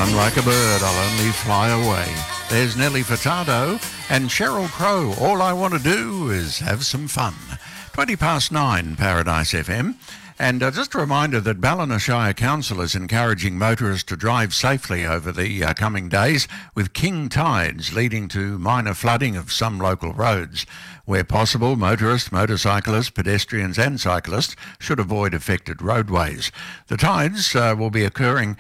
run like a bird, I'll only fly away. There's Nelly Furtado and Sheryl Crow. All I want to do is have some fun. 9:20, Paradise FM. And just a reminder that Ballina Shire Council is encouraging motorists to drive safely over the coming days, with king tides leading to minor flooding of some local roads. Where possible, motorists, motorcyclists, pedestrians and cyclists should avoid affected roadways. The tides will be occurring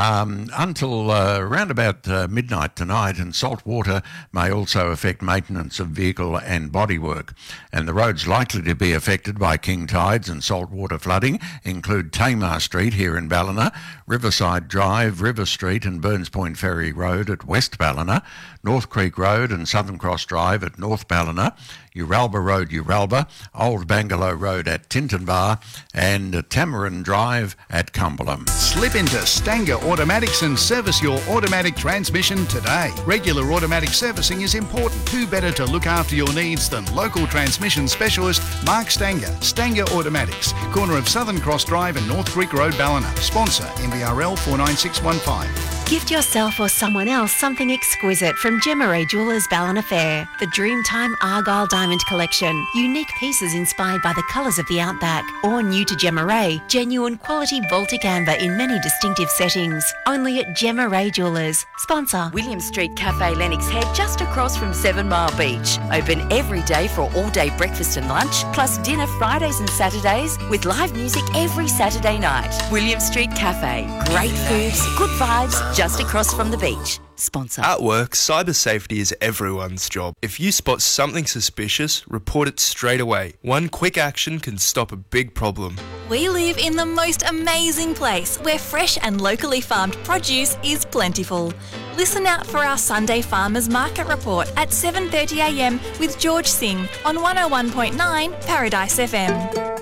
until around about midnight tonight, and salt water may also affect maintenance of vehicle and bodywork. And the roads likely to be affected by king tides and salt water flooding include Tamar Street here in Ballina, Riverside Drive, River Street and Burns Point Ferry Road at West Ballina, North Creek Road and Southern Cross Drive at North Ballina, Uralba Road, Uralba, Old Bangalow Road at Tintinbar and Tamarin Drive at Cumberland. Slip into Stanger Automatics and service your automatic transmission today. Regular automatic servicing is important. Who better to look after your needs than local transmission specialist Mark Stanger. Stanger Automatics, corner of Southern Cross Drive and North Creek Road, Ballina. Sponsor NBRL 49615. Gift yourself or someone else something exquisite from Gemma Ray Jewelers Ballina Fair. The Dreamtime Argyle Diamond Collection. Unique pieces inspired by the colours of the outback. Or new to Gemma Ray, genuine quality Baltic amber in many distinctive settings. Only at Gemma Ray Jewelers. Sponsor William Street Cafe Lennox Head, just across from 7 Mile Beach. Open every day for all-day breakfast and lunch, plus dinner Fridays and Saturdays with live music every Saturday night. William Street Cafe. Great foods, good vibes, just across from the beach. Sponsor. At work, cyber safety is everyone's job. If you spot something suspicious, report it straight away. One quick action can stop a big problem. We live in the most amazing place where fresh and locally farmed produce is plentiful. Listen out for our Sunday Farmers Market Report at 7:30 a.m. with George Singh on 101.9 Paradise FM.